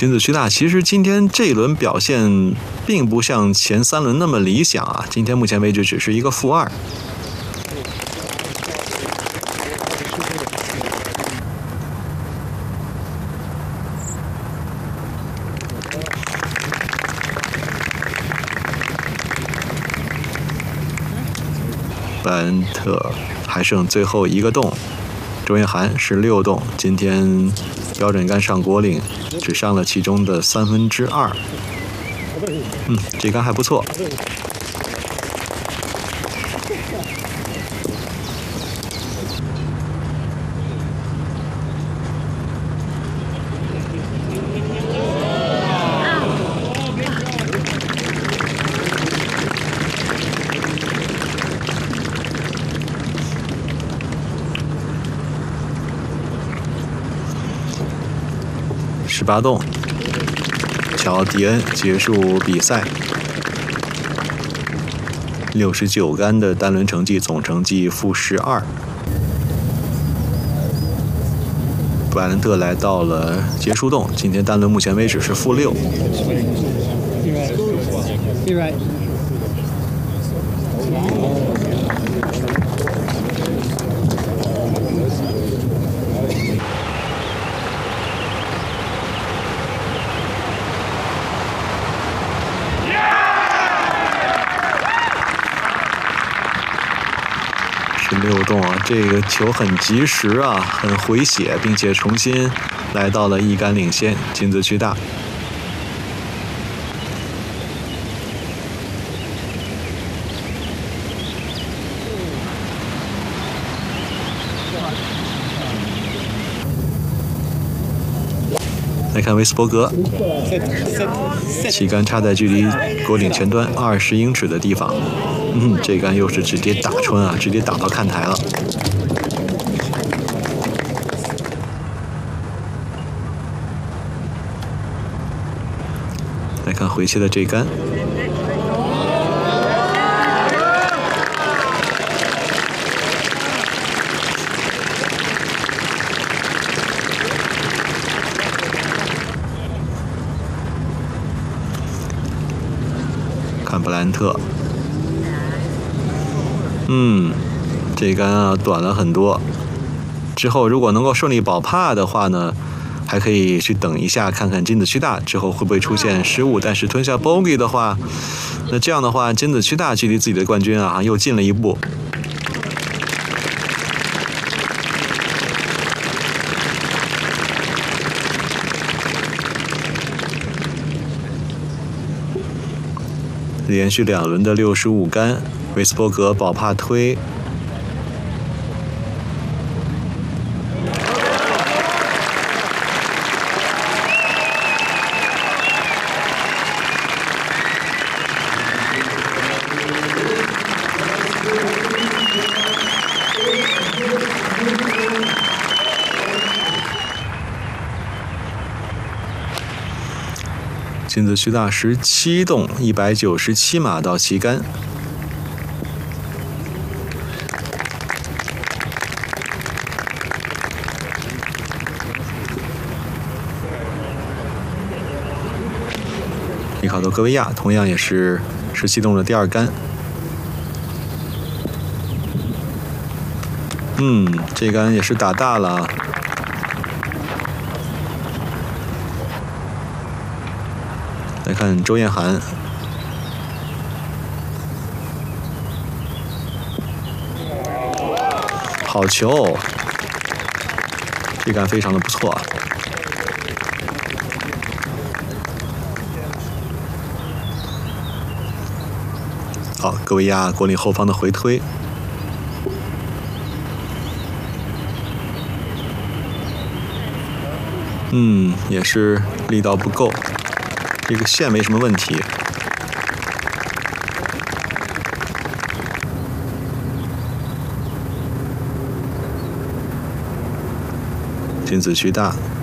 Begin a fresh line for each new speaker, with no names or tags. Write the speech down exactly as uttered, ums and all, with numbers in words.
金子区大其实今天这一轮表现并不像前三轮那么理想啊，今天目前为止只是一个负二。布莱恩特还剩最后一个洞，周彦涵是六洞，今天标准杆上果岭只上了其中的三分之二。嗯，这杆还不错。十八洞，乔迪恩结束比赛。六十九杆的单轮成绩，总成绩负十二。布莱恩特来到了结束洞，今天单轮目前为止是负六。六洞啊，这个球很及时啊，很回血，并且重新来到了一杆领先，金子区大。来看威斯伯格，旗杆插在距离果岭前端二十英尺的地方。嗯，这杆又是直接打穿啊，直接打到看台了。来看回切的这杆，看布莱恩特。嗯，这杆啊短了很多。之后如果能够顺利保帕的话呢，还可以去等一下，看看金子区大之后会不会出现失误。但是吞下 bogey 的话，那这样的话，金子区大距离自己的冠军啊又近了一步。连续两轮的六十五杆。威斯伯格保帕推，金子区大十七洞，一百九十七码到旗杆。里卡多·戈维亚同样也是十七洞的第二杆。嗯，这杆也是打大了。来看周彦涵，好球，这杆非常的不错啊。好，戈维亚果岭后方的回推，嗯，也是力道不够，这个线没什么问题。金子区大。